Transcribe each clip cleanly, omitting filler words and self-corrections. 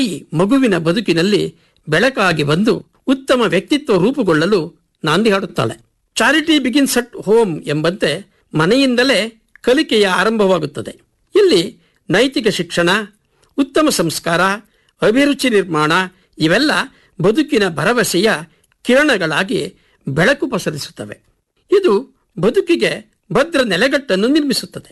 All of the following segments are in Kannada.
ತಾಯಿ ಮಗುವಿನ ಬದುಕಿನಲ್ಲಿ ಬೆಳಕಾಗಿ ಬಂದು ಉತ್ತಮ ವ್ಯಕ್ತಿತ್ವ ರೂಪುಗೊಳ್ಳಲು ನಾಂದಿ ಹಾಡುತ್ತಾಳೆ. ಚಾರಿಟಿ ಬಿಗಿನ್ಸ್ ಅಟ್ ಹೋಮ್ ಎಂಬಂತೆ ಮನೆಯಿಂದಲೇ ಕಲಿಕೆಯ ಆರಂಭವಾಗುತ್ತದೆ. ಇಲ್ಲಿ ನೈತಿಕ ಶಿಕ್ಷಣ, ಉತ್ತಮ ಸಂಸ್ಕಾರ, ಅಭಿರುಚಿ ನಿರ್ಮಾಣ ಇವೆಲ್ಲ ಬದುಕಿನ ಭರವಸೆಯ ಕಿರಣಗಳಾಗಿ ಬೆಳಕು ಪಸರಿಸುತ್ತವೆ. ಇದು ಬದುಕಿಗೆ ಭದ್ರ ನೆಲೆಗಟ್ಟನ್ನು ನಿರ್ಮಿಸುತ್ತದೆ.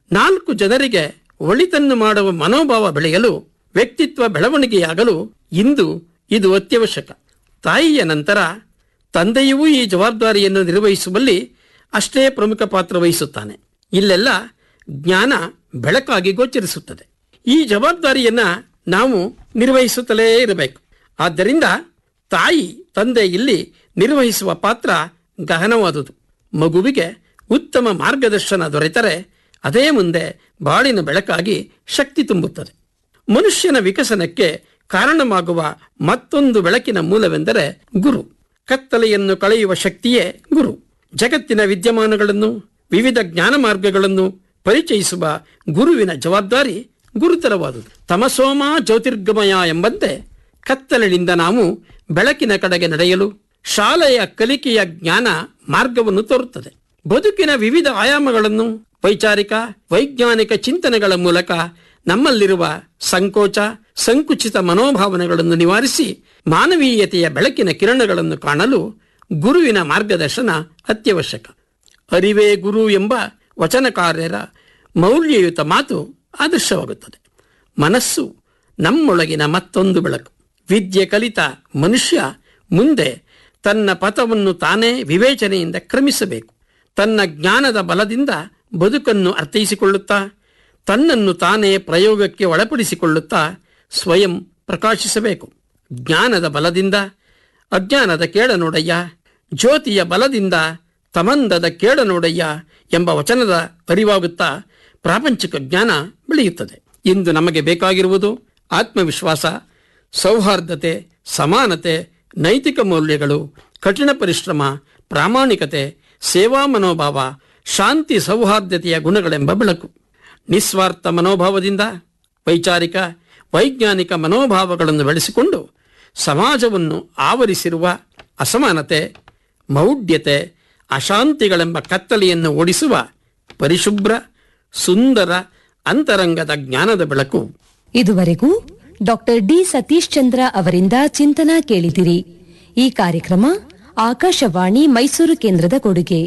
4 ಜನರಿಗೆ ಒಳಿತನ್ನು ಮಾಡುವ ಮನೋಭಾವ ಬೆಳೆಯಲು, ವ್ಯಕ್ತಿತ್ವ ಬೆಳವಣಿಗೆಯಾಗಲು ಇಂದು ಇದು ಅತ್ಯವಶ್ಯಕ. ತಾಯಿಯ ನಂತರ ತಂದೆಯೂ ಈ ಜವಾಬ್ದಾರಿಯನ್ನು ನಿರ್ವಹಿಸುವಲ್ಲಿ ಅಷ್ಟೇ ಪ್ರಮುಖ ಪಾತ್ರ ವಹಿಸುತ್ತಾನೆ. ಇಲ್ಲೆಲ್ಲ ಜ್ಞಾನ ಬೆಳಕಾಗಿ ಗೋಚರಿಸುತ್ತದೆ. ಈ ಜವಾಬ್ದಾರಿಯನ್ನ ನಾವು ನಿರ್ವಹಿಸುತ್ತಲೇ ಇರಬೇಕು. ಆದ್ದರಿಂದ ತಾಯಿ ತಂದೆ ಇಲ್ಲಿ ನಿರ್ವಹಿಸುವ ಪಾತ್ರ ಗಹನವಾದುದು. ಮಗುವಿಗೆ ಉತ್ತಮ ಮಾರ್ಗದರ್ಶನ ದೊರೆತರೆ ಅದೇ ಮುಂದೆ ಬಾಳಿನ ಬೆಳಕಾಗಿ ಶಕ್ತಿ ತುಂಬುತ್ತದೆ. ಮನುಷ್ಯನ ವಿಕಸನಕ್ಕೆ ಕಾರಣವಾಗುವ ಮತ್ತೊಂದು ಬೆಳಕಿನ ಮೂಲವೆಂದರೆ ಗುರು. ಕತ್ತಲೆಯನ್ನು ಕಳೆಯುವ ಶಕ್ತಿಯೇ ಗುರು. ಜಗತ್ತಿನ ವಿದ್ಯಮಾನಗಳನ್ನು, ವಿವಿಧ ಜ್ಞಾನ ಮಾರ್ಗಗಳನ್ನು ಪರಿಚಯಿಸುವ ಗುರುವಿನ ಜವಾಬ್ದಾರಿ ಗುರುತರವಾದುದು. ತಮಸೋಮ ಜ್ಯೋತಿರ್ಗಮಯ ಎಂಬಂತೆ ಕತ್ತಲಿನಿಂದ ನಾವು ಬೆಳಕಿನ ಕಡೆಗೆ ನಡೆಯಲು ಶಾಲೆಯ ಕಲಿಕೆಯ ಜ್ಞಾನ ಮಾರ್ಗವನ್ನು ತೋರುತ್ತದೆ. ಬದುಕಿನ ವಿವಿಧ ಆಯಾಮಗಳನ್ನು ವೈಚಾರಿಕ ವೈಜ್ಞಾನಿಕ ಚಿಂತನೆಗಳ ಮೂಲಕ ನಮ್ಮಲ್ಲಿರುವ ಸಂಕೋಚ ಸಂಕುಚಿತ ಮನೋಭಾವನೆಗಳನ್ನು ನಿವಾರಿಸಿ ಮಾನವೀಯತೆಯ ಬೆಳಕಿನ ಕಿರಣಗಳನ್ನು ಕಾಣಲು ಗುರುವಿನ ಮಾರ್ಗದರ್ಶನ ಅತ್ಯವಶ್ಯಕ. ಅರಿವೇ ಗುರು ಎಂಬ ವಚನಕಾರ್ಯರ ಮೌಲ್ಯಯುತ ಮಾತು ಆದರ್ಶವಾಗುತ್ತದೆ. ಮನಸ್ಸು ನಮ್ಮೊಳಗಿನ ಮತ್ತೊಂದು ಬೆಳಕು. ವಿದ್ಯೆ ಕಲಿತ ಮನುಷ್ಯ ಮುಂದೆ ತನ್ನ ಪಥವನ್ನು ತಾನೇ ವಿವೇಚನೆಯಿಂದ ಕ್ರಮಿಸಬೇಕು. ತನ್ನ ಜ್ಞಾನದ ಬಲದಿಂದ ಬದುಕನ್ನು ಅರ್ಥೈಸಿಕೊಳ್ಳುತ್ತಾ, ತನ್ನನ್ನು ತಾನೇ ಪ್ರಯೋಗಕ್ಕೆ ಒಳಪಡಿಸಿಕೊಳ್ಳುತ್ತಾ ಸ್ವಯಂ ಪ್ರಕಾಶಿಸಬೇಕು. ಜ್ಞಾನದ ಬಲದಿಂದ ಅಜ್ಞಾನದ ಕೇಡನೊಡೆಯ, ಜ್ಯೋತಿಯ ಬಲದಿಂದ ತಮಂದದ ಕೇಡನೊಡೆಯ ಎಂಬ ವಚನದ ಅರಿವಾಗುತ್ತಾ ಪ್ರಾಪಂಚಿಕ ಜ್ಞಾನ ಬೆಳೆಯುತ್ತದೆ. ಇಂದು ನಮಗೆ ಬೇಕಾಗಿರುವುದು ಆತ್ಮವಿಶ್ವಾಸ, ಸೌಹಾರ್ದತೆ, ಸಮಾನತೆ, ನೈತಿಕ ಮೌಲ್ಯಗಳು, ಕಠಿಣ ಪರಿಶ್ರಮ, ಪ್ರಾಮಾಣಿಕತೆ, ಸೇವಾ ಮನೋಭಾವ, ಶಾಂತಿ ಸೌಹಾರ್ದತೆಯ ಗುಣಗಳೆಂಬ ಬೆಳಕು. ನಿಸ್ವಾರ್ಥ ಮನೋಭಾವದಿಂದ ವೈಚಾರಿಕ ವೈಜ್ಞಾನಿಕ ಮನೋಭಾವಗಳನ್ನು ಬೆಳೆಸಿಕೊಂಡು ಸಮಾಜವನ್ನು ಆವರಿಸಿರುವ ಅಸಮಾನತೆ, ಮೌಢ್ಯತೆ, ಅಶಾಂತಿಗಳೆಂಬ ಕತ್ತಲೆಯನ್ನು ಓಡಿಸುವ ಪರಿಶುಭ್ರ ಸುಂದರ ಅಂತರಂಗದ ಜ್ಞಾನದ ಬೆಳಕು. ಇದುವರೆಗೂ ಡಾಕ್ಟರ್ ಡಿ ಸತೀಶ್ ಚಂದ್ರ ಅವರಿಂದ ಚಿಂತನ ಕೇಳಿದಿರಿ. ಈ ಕಾರ್ಯಕ್ರಮ ಆಕಾಶವಾಣಿ ಮೈಸೂರು ಕೇಂದ್ರದ ಕೊಡುಗೆ.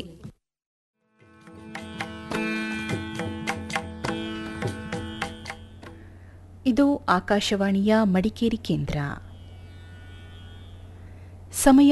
ಇದು ಆಕಾಶವಾಣಿಯ ಮಡಿಕೇರಿ ಕೇಂದ್ರ. ಸಮಯ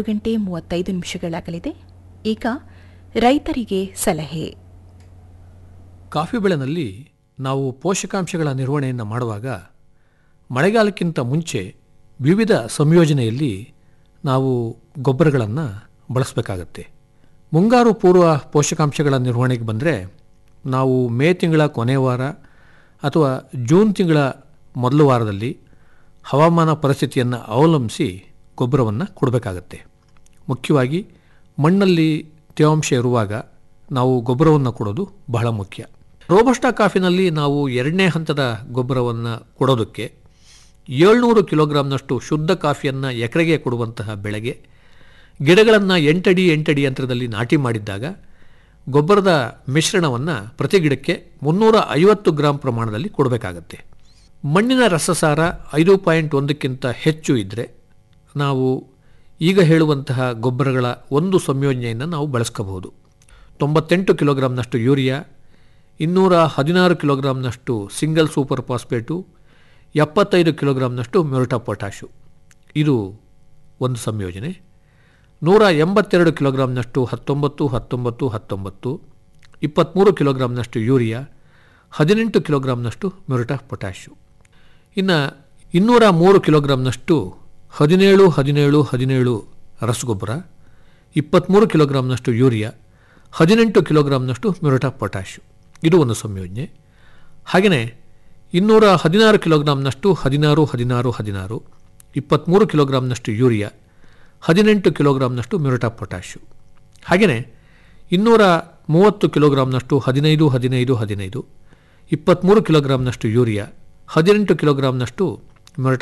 6:35 ಈಗ ರೈತರಿಗೆ ಸಲಹೆ. ಕಾಫಿ ಬೆಳೆನಲ್ಲಿ ನಾವು ಪೋಷಕಾಂಶಗಳ ನಿರ್ವಹಣೆಯನ್ನು ಮಾಡುವಾಗ ಮಳೆಗಾಲಕ್ಕಿಂತ ಮುಂಚೆ ವಿವಿಧ ಸಂಯೋಜನೆಯಲ್ಲಿ ನಾವು ಗೊಬ್ಬರಗಳನ್ನು ಬಳಸಬೇಕಾಗತ್ತೆ. ಮುಂಗಾರು ಪೂರ್ವ ಪೋಷಕಾಂಶಗಳ ನಿರ್ವಹಣೆಗೆ ಬಂದರೆ ನಾವು ಮೇ ತಿಂಗಳ ಕೊನೆಯ ವಾರ ಅಥವಾ ಜೂನ್ ತಿಂಗಳ ಮೊದಲ ವಾರದಲ್ಲಿ ಹವಾಮಾನ ಪರಿಸ್ಥಿತಿಯನ್ನು ಅವಲಂಬಿಸಿ ಗೊಬ್ಬರವನ್ನು ಕೊಡಬೇಕಾಗತ್ತೆ. ಮುಖ್ಯವಾಗಿ ಮಣ್ಣಲ್ಲಿ ತೇವಾಂಶ ಇರುವಾಗ ನಾವು ಗೊಬ್ಬರವನ್ನು ಕೊಡೋದು ಬಹಳ ಮುಖ್ಯ. ರೋಬಸ್ಟಾ ಕಾಫಿನಲ್ಲಿ ನಾವು 2ನೇ ಹಂತದ ಗೊಬ್ಬರವನ್ನು ಕೊಡೋದಕ್ಕೆ 700 ಕಿಲೋಗ್ರಾಂನಷ್ಟು ಶುದ್ಧ ಕಾಫಿಯನ್ನು ಎಕರೆಗೆ ಕೊಡುವಂತಹ ಬೆಳೆಗೆ ಗಿಡಗಳನ್ನು 8 ಅಡಿ ಅಂತರದಲ್ಲಿ ನಾಟಿ ಮಾಡಿದ್ದಾಗ ಗೊಬ್ಬರದ ಮಿಶ್ರಣವನ್ನು ಪ್ರತಿ ಗಿಡಕ್ಕೆ 350 ಗ್ರಾಂ ಪ್ರಮಾಣದಲ್ಲಿ ಕೊಡಬೇಕಾಗತ್ತೆ. ಮಣ್ಣಿನ ರಸಸಾರ 5.1ಕ್ಕಿಂತ ಹೆಚ್ಚು ಇದ್ದರೆ ನಾವು ಈಗ ಹೇಳುವಂತಹ ಗೊಬ್ಬರಗಳ ಒಂದು ಸಂಯೋಜನೆಯನ್ನು ನಾವು ಬಳಸ್ಕೋಬಹುದು. 98 ಕಿಲೋಗ್ರಾಂನಷ್ಟು ಯೂರಿಯಾ, 216 ಕಿಲೋಗ್ರಾಂನಷ್ಟು ಸಿಂಗಲ್ ಸೂಪರ್ ಫಾಸ್ಫೇಟು, 75 ಕಿಲೋಗ್ರಾಂನಷ್ಟು ಮ್ಯೂರೇಟ್ ಆಫ್ ಪೊಟ್ಯಾಶು, ಇದು ಒಂದು ಸಂಯೋಜನೆ. 182 ಕಿಲೋಗ್ರಾಂನಷ್ಟು 19-19-19, 23 ಕಿಲೋಗ್ರಾಂನಷ್ಟು ಯೂರಿಯಾ, 18 ಕಿಲೋಗ್ರಾಂನಷ್ಟು ಮ್ಯೂರೇಟ್ ಆಫ್ ಪೊಟ್ಯಾಶು. ಇನ್ನು 203 ಕಿಲೋಗ್ರಾಂನಷ್ಟು 17-17-17 ರಸಗೊಬ್ಬರ, 23 ಕಿಲೋಗ್ರಾಂನಷ್ಟು ಯೂರಿಯಾ, 18 ಕಿಲೋಗ್ರಾಂನಷ್ಟು ಮ್ಯೂರೇಟ್ ಆಫ್ ಪೊಟ್ಯಾಶು, ಇದು ಒಂದು ಸಂಯೋಜನೆ. ಹಾಗೆಯೇ 216 ಕಿಲೋಗ್ರಾಂನಷ್ಟು 16-16-16, 23 ಕಿಲೋಗ್ರಾಂನಷ್ಟು ಯೂರಿಯಾ, 18 ಕಿಲೋಗ್ರಾಂನಷ್ಟು ಮ್ಯೂರೇಟ್ ಆಫ್ ಪೊಟ್ಯಾಶು. ಹಾಗೆಯೇ 230 ಕಿಲೋಗ್ರಾಂನಷ್ಟು 15-15-15, 23 ಕಿಲೋಗ್ರಾಂನಷ್ಟು ಯೂರಿಯಾ, 18 ಕಿಲೋಗ್ರಾಂನಷ್ಟು ಮ್ಯೂರೇಟ್